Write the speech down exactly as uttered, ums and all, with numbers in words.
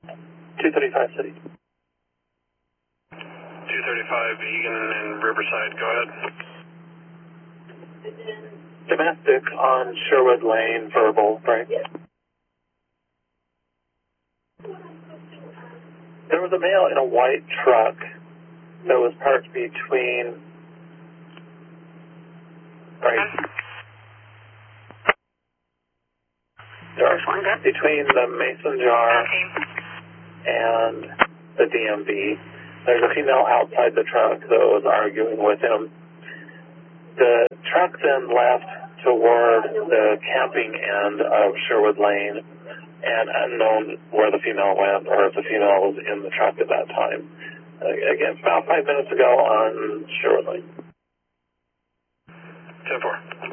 two thirty-five City. two thirty-five Egan and Riverside, go ahead. Domestic on Sherwood Lane, verbal, right? There was a male in a white truck that was parked between, right, there, between the Mason jar and the D M V. There's a female outside the truck that was arguing with him. The truck then left toward the camping end of Sherwood Lane, and unknown where the female went or if the female was in the truck at that time. Uh, again, about five minutes ago on Sherwood Lane. ten four.